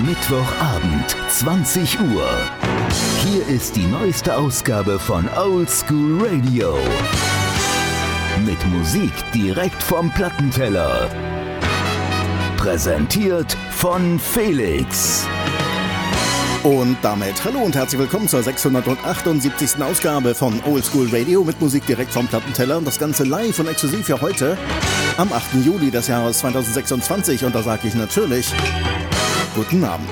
Mittwochabend, 20 Uhr. Hier ist die neueste Ausgabe von Old School Radio. Mit Musik direkt vom Plattenteller. Präsentiert von Felix. Und damit hallo und herzlich willkommen zur 678. Ausgabe von Old School Radio mit Musik direkt vom Plattenteller und das Ganze live und exklusiv für heute am 8. Juli des Jahres 2026 und da sage ich natürlich guten Abend.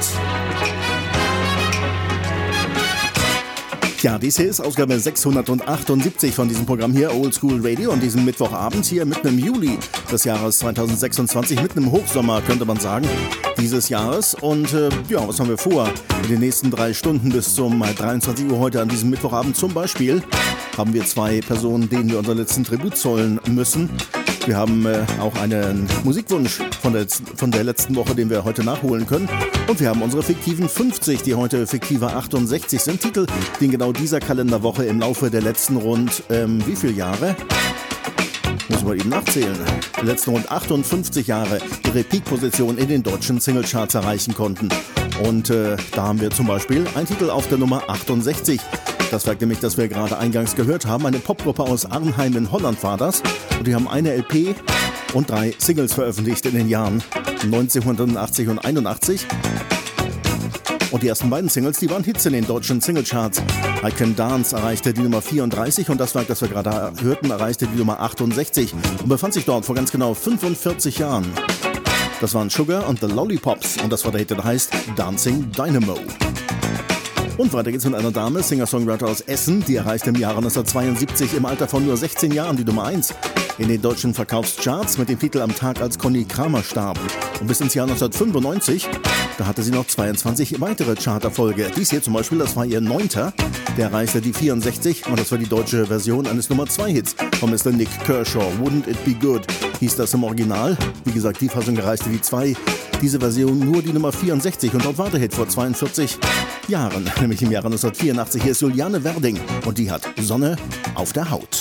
Ja, dies hier ist Ausgabe 678 von diesem Programm hier, Old School Radio, an diesem Mittwochabend hier mitten im Juli des Jahres 2026, mitten im Hochsommer, könnte man sagen, dieses Jahres. Und ja, was haben wir vor? In den nächsten 3 Stunden bis zum 23 Uhr heute an diesem Mittwochabend zum Beispiel haben wir 2 Personen, denen wir unseren letzten Tribut zollen müssen. Wir haben auch einen Musikwunsch von der letzten Woche, den wir heute nachholen können. Und wir haben unsere fiktiven 50, die heute fiktive 68 sind. Titel, die in genau dieser Kalenderwoche im Laufe der letzten rund, wie viele Jahre? Muss man eben nachzählen. Die letzten rund 58 Jahre ihre Peak-Position in den deutschen Singlecharts erreichen konnten. Und da haben wir zum Beispiel einen Titel auf der Nummer 68. Das Werk nämlich, das wir gerade eingangs gehört haben. Eine Popgruppe aus Arnheim in Holland war das. Und die haben eine LP und 3 Singles veröffentlicht in den Jahren 1980 und 81. Und die ersten beiden Singles, die waren Hits in den deutschen Singlecharts. I Can Dance erreichte die Nummer 34 und das Werk, das wir gerade hörten, erreichte die Nummer 68 und befand sich dort vor ganz genau 45 Jahren. Das waren Sugar und the Lollipops und das war der Hit, der heißt Dancing Dynamo. Und weiter geht's mit einer Dame, Singer-Songwriter aus Essen, die erreichte im Jahre 1972 im Alter von nur 16 Jahren die Nummer 1 in den deutschen Verkaufscharts mit dem Titel Am Tag, als Conny Kramer starb. Und bis ins Jahr 1995, da hatte sie noch 22 weitere Charterfolge. Dies hier zum Beispiel, das war ihr 9. Der erreichte die 64 und das war die deutsche Version eines Nummer 2 Hits von Mr. Nick Kershaw. Wouldn't It Be Good hieß das im Original. Wie gesagt, die Fassung erreichte die 2. Diese Version nur die Nummer 64 und dort war der Hit vor 42 Jahren, nämlich im Jahre 1984. Hier ist Juliane Werding und die hat Sonne auf der Haut.